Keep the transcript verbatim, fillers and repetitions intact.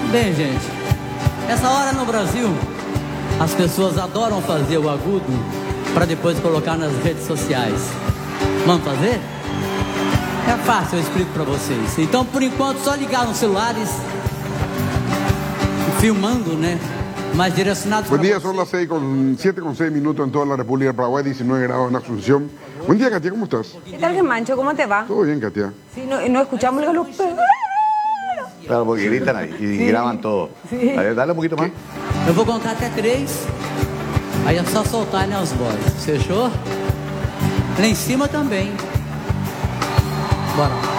Bem, gente, essa hora no Brasil, as pessoas adoram fazer o agudo para depois colocar nas redes sociais. Vamos fazer? É fácil, eu explico para vocês. Então, por enquanto, só ligar nos celulares, filmando, né? Mas direcionado. Buen día, son las seis con siete con seis minutos en toda la República del Paraguay, diecinueve grados en Asunción. Buen día, Katia, ¿cómo estás? ¿Qué tal, Germancho? ¿Cómo te va? Todo bien, Katia. Sí, no, no escuchamos los galopes. Claro, porque gritan ahí y sí. graban todo. Sí. A ver, dale un poquito más. Eu vou contar até três. Aí é só soltar, né, os vozes. Fechou? Lá em cima também. Bora.